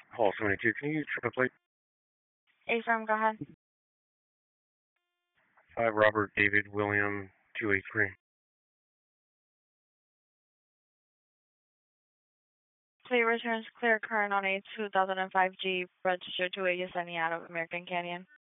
Hall 72, can you use triple plate? A-firm, go ahead. 5 Robert David William 283. Plate returns clear current on a 2005 Jeep registered to a Yosemite out of American Canyon.